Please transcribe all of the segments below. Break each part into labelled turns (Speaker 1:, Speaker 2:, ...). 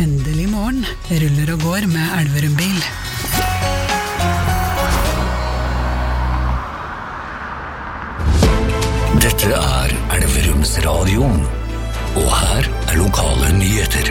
Speaker 1: Endelig morgen, ruller og går med Elverum bil.
Speaker 2: Dette Elverums Radio, og her lokale nyheter.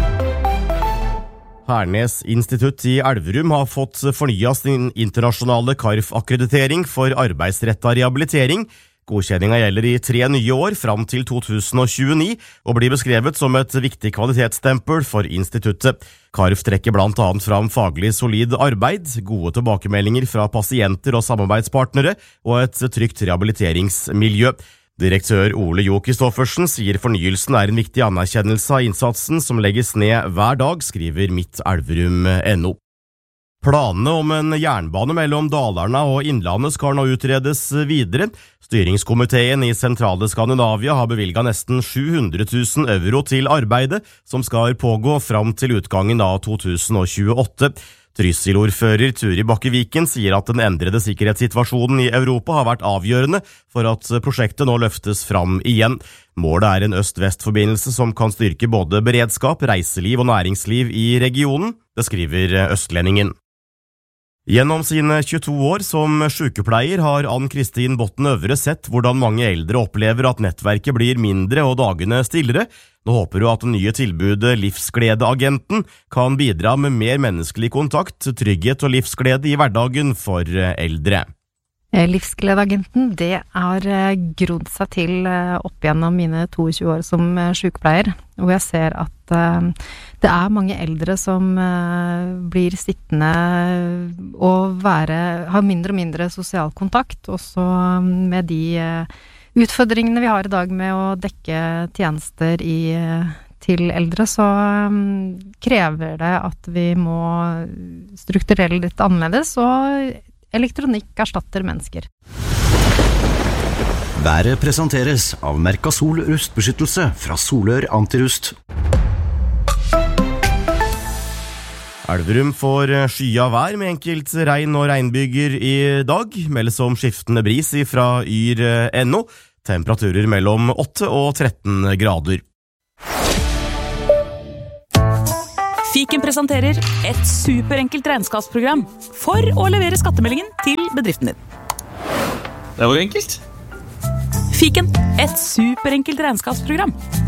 Speaker 3: Hernes Institutt i Elverum har fått fornyet sin internasjonale KARF-akkreditering for arbeidsrettet rehabilitering. Godkjenninga gjelder i 3 nye år fram til 2029 og blir beskrevet som et viktig kvalitetsstempel for instituttet. KARF trekker blant annet fram faglig solid arbeid, gode tilbakemeldinger fra pasienter og samarbeidspartnere og et trygt rehabiliteringsmiljø. Direktør Ole Jo Kristoffersen sier fornyelsen en viktig anerkjennelse av innsatsen som legges ned hver dag, skriver mittelverum.no. Planene om en jernbane mellom Dalarna og Innlandet skal nå utredes videre. Styringskomiteen i sentrale Skandinavia har bevilget nesten 700 000 euro til arbeidet, som skal pågå fram til utgangen av 2028. Trysil-ordfører Turi Bakke-Viken sier at den endrede sikkerhetssituasjonen i Europa har vært avgjørende for at prosjektet nå løftes fram igjen. Målet en øst-vest-forbindelse som kan styrke både beredskap, reiseliv og næringsliv i regionen, det skriver Østlendingen. Gjennom sine 22 år som sykepleier har Ann-Kristin Botten Øvre sett hvordan mange eldre opplever at nettverket blir mindre og dagene stillere. Nå håper hun at det nye tilbudet Livsgledeagenten kan bidra med mer menneskelig kontakt, trygghet og livsglede i hverdagen for eldre.
Speaker 4: Livsgledeagenten, det har grodd seg til opp gjennom mine 22 år som sykepleier, hvor jeg ser at det mange eldre som blir sittende og ha mindre og mindre sosial kontakt, også med de utfordringene vi har i dag med å dekke tjenester til eldre, så krever det at vi må strukturere litt annerledes, og elektronikk erstatter mennesker.
Speaker 5: Været presenteres av Mercasol rustbeskyttelse fra Solør Antirust.
Speaker 3: Elverum får skya vær med enkelt regn og regnbyger i dag. Meldes om skiftende bris fra yr.no. Temperaturer mellom 8 og 13 grader.
Speaker 6: Fiken presenterer et superenkelt regnskapsprogram for å levere skattemeldingen til bedriften din.
Speaker 7: Det var enkelt.
Speaker 6: Fiken, et superenkelt regnskapsprogram.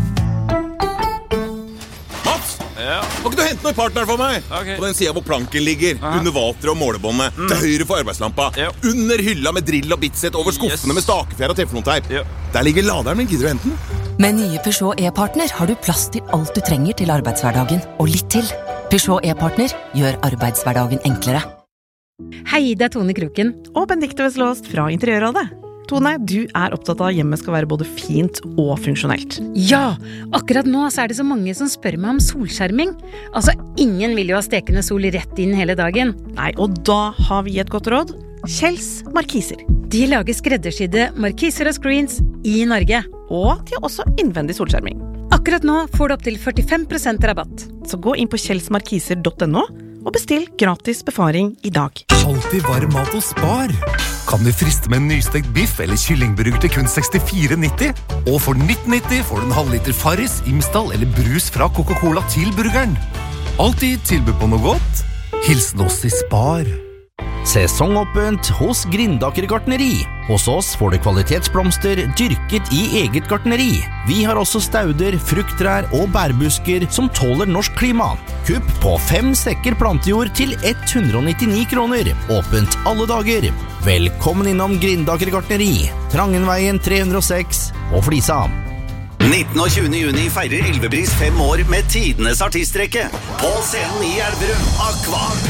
Speaker 7: Mats, må ikke du hente noen partner for meg?
Speaker 8: Okay.
Speaker 7: På den siden hvor planken ligger, under vater og målebåndet, til høyre for arbeidslampa, under hylla med drill og bitset, over skuffene med stakefjær og teflonteip. Der ligger laderen min, gidder du hente den?
Speaker 9: Med nye Peugeot e-partner har du plass til alt du trenger til arbeidshverdagen, og litt til. Peugeot e-partner gjør arbeidshverdagen enklere.
Speaker 10: Hei, det Tone Kroken og Benedikte Veslåst fra Interiørrådet. Tone, du opptatt av at hjemmet skal være både fint og funksjonelt.
Speaker 11: Ja, akkurat nå så det så mange som spør meg om solskjerming. Altså, ingen vil jo ha stekende sol rett inn hele dagen.
Speaker 10: Nei, og da har vi et godt råd. Kjells Markiser.
Speaker 11: De lager skreddersydde markiser og screens i Norge.
Speaker 10: Og de har også innvendig solskjerming.
Speaker 11: Akkurat nå får du opp til 45% rabatt.
Speaker 10: Så gå inn på kjellsmarkiser.no og bestill gratis befaring i dag.
Speaker 12: Alltid varm mat hos Spar. Kan du friste med en nystekt biff eller kyllingburger til kun 64,90? Og for 19,90 får du en halvliter Farris, Imsdal eller brus fra Coca-Cola til burgeren. Alltid tilbud på noe godt. Hilsen oss i Spar.
Speaker 13: Sesongåpent hos Grindaker gartneri. Hos oss får du kvalitetsblomster dyrket i eget gartneri. Vi har også stauder, frukttrær og bærbusker som tåler norsk klima. Kupp på 5 sekker plantejord til 199 kroner. Åpent alle dager. Velkommen innom Grindaker gartneri. Trangenveien 306 og Flisa.
Speaker 2: 19. og 20. juni feirer Ylvebris 5 år med tidenes artistrekke. På scenen i Elverum, Aqua